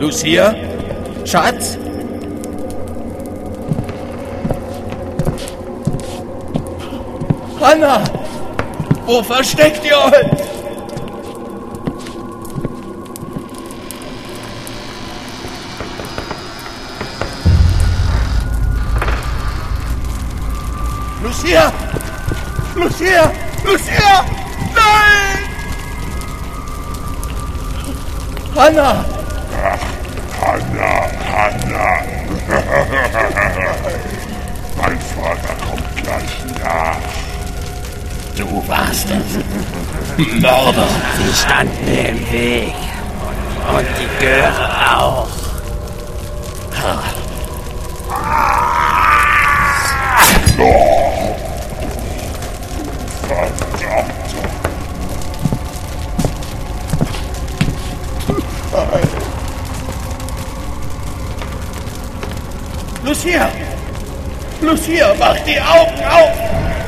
Lucia? Schatz? Hannah! Wo versteckt ihr euch? Lucia! Lucia! Lucia! Nein! Hannah! Hannah! Mein Vater kommt gleich nach. Du warst es. Mörder. Sie standen mir im Weg. Und die Göre auch. Lucia! Lucia, mach die Augen auf!